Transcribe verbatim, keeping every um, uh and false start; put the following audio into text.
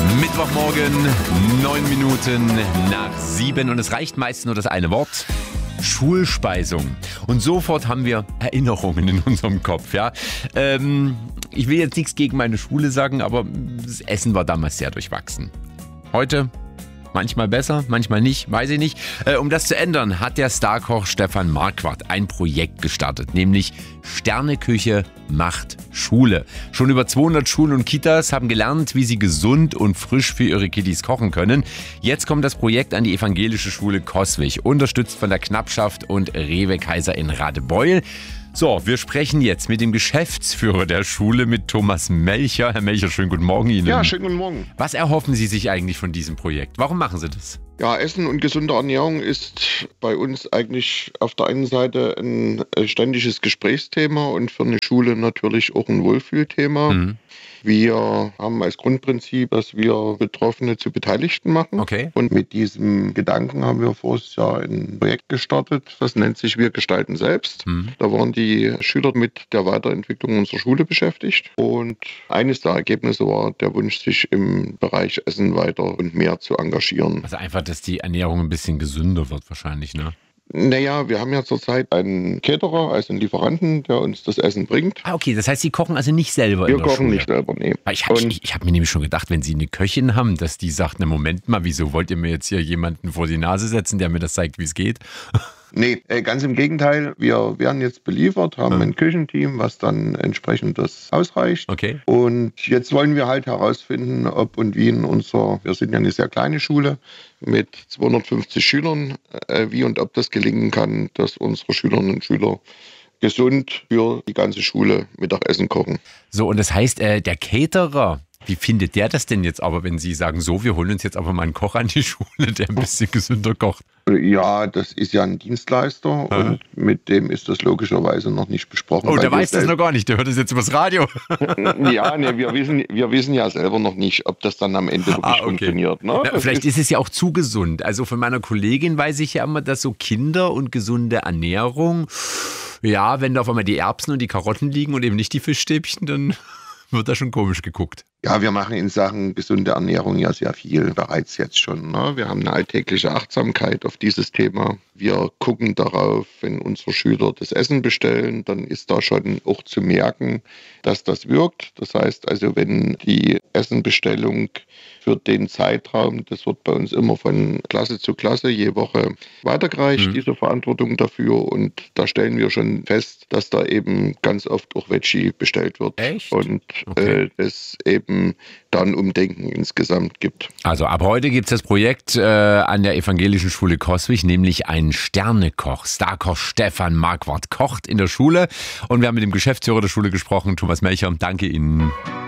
Mittwochmorgen, neun Minuten nach sieben und es reicht meist nur das eine Wort. Schulspeisung. Und sofort haben wir Erinnerungen in unserem Kopf. Ja? Ähm, ich will jetzt nichts gegen meine Schule sagen, aber das Essen war damals sehr durchwachsen. Heute manchmal besser, manchmal nicht, weiß ich nicht. Äh, um das zu ändern, hat der Starkoch Stefan Marquardt ein Projekt gestartet, nämlich Sterneküche macht Schule. Schon über zweihundert Schulen und Kitas haben gelernt, wie sie gesund und frisch für ihre Kiddies kochen können. Jetzt kommt das Projekt an die evangelische Schule Coswig, unterstützt von der Knappschaft und Rewe Kaiser in Radebeul. So, wir sprechen jetzt mit dem Geschäftsführer der Schule, mit Thomas Melcher. Herr Melcher, schönen guten Morgen Ihnen. Ja, schönen guten Morgen. Was erhoffen Sie sich eigentlich von diesem Projekt? Warum machen Sie das? Ja, Essen und gesunde Ernährung ist bei uns eigentlich auf der einen Seite ein ständiges Gesprächsthema und für eine Schule natürlich auch ein Wohlfühlthema. Mhm. Wir haben als Grundprinzip, dass wir Betroffene zu Beteiligten machen. Okay. Und mit diesem Gedanken haben wir voriges Jahr ein Projekt gestartet, das nennt sich Wir gestalten selbst. Mhm. Da waren die Schüler mit der Weiterentwicklung unserer Schule beschäftigt. Und eines der Ergebnisse war der Wunsch, sich im Bereich Essen weiter und mehr zu engagieren. Also einfach, dass die Ernährung ein bisschen gesünder wird wahrscheinlich, ne? Naja, wir haben ja zurzeit einen Caterer, also einen Lieferanten, der uns das Essen bringt. Ah, okay, das heißt, Sie kochen also nicht selber wir in der Schule? Wir kochen nicht selber, nee. Ich habe ich, ich hab mir nämlich schon gedacht, wenn Sie eine Köchin haben, dass die sagt, na Moment mal, wieso wollt ihr mir jetzt hier jemanden vor die Nase setzen, der mir das zeigt, wie es geht? Nee, ganz im Gegenteil. Wir werden jetzt beliefert, haben ein Küchenteam, was dann entsprechend das ausreicht. Okay. Und jetzt wollen wir halt herausfinden, ob und wie in unserer, wir sind ja eine sehr kleine Schule mit zweihundertfünfzig Schülern, wie und ob das gelingen kann, dass unsere Schülerinnen und Schüler gesund für die ganze Schule Mittagessen kochen. So, und das heißt, äh, der Caterer, wie findet der das denn jetzt aber, wenn Sie sagen, so, wir holen uns jetzt aber mal einen Koch an die Schule, der ein bisschen gesünder kocht? Ja, das ist ja ein Dienstleister ja. und mit dem ist das logischerweise noch nicht besprochen. Oh, der weiß das noch gar nicht, der hört das jetzt übers Radio. Ja, ne, wir wissen, wir wissen ja selber noch nicht, ob das dann am Ende wirklich ah, okay. funktioniert. Ne? Na, vielleicht ist, ist es ja auch zu gesund. Also von meiner Kollegin weiß ich ja immer, dass so Kinder und gesunde Ernährung, ja, wenn da auf einmal die Erbsen und die Karotten liegen und eben nicht die Fischstäbchen, dann wird da schon komisch geguckt. Ja, wir machen in Sachen gesunde Ernährung ja sehr viel bereits jetzt schon. Ne? Wir haben eine alltägliche Achtsamkeit auf dieses Thema. Wir gucken darauf, wenn unsere Schüler das Essen bestellen, dann ist da schon auch zu merken, dass das wirkt. Das heißt also, wenn die Essenbestellung für den Zeitraum, das wird bei uns immer von Klasse zu Klasse je Woche weitergereicht, mhm. diese Verantwortung dafür. Und da stellen wir schon fest, dass da eben ganz oft auch Veggie bestellt wird. Echt? Und okay. äh, es eben dann Umdenken insgesamt gibt. Also ab heute gibt es das Projekt äh, an der evangelischen Schule Coswig, nämlich ein Sternekoch. Starkoch Stefan Marquardt kocht in der Schule. Und wir haben mit dem Geschäftsführer der Schule gesprochen, Thomas Melcher. Danke Ihnen.